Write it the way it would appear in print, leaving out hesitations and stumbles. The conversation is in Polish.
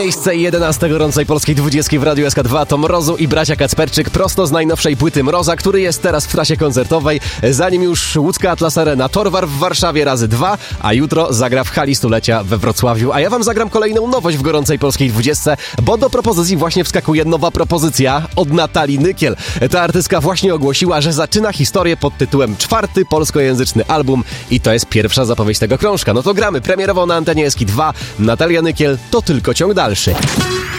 Miejsce 11 gorącej polskiej 20 w Radiu SK2 to Mrozu i bracia Kacperczyk prosto z najnowszej płyty Mroza, który jest teraz w trasie koncertowej. Zanim już łódzka Atlas Arena, Torwar w Warszawie razy 2, a jutro zagra w hali stulecia we Wrocławiu. A ja wam zagram kolejną nowość w gorącej polskiej 20, bo do propozycji właśnie wskakuje nowa propozycja od Natalii Nykiel. Ta artystka właśnie ogłosiła, że zaczyna historię pod tytułem 4. polskojęzyczny album i to jest pierwsza zapowiedź tego krążka. No to gramy premierowo na antenie SK2. Natalia Nykiel, to tylko ciąg dalszy.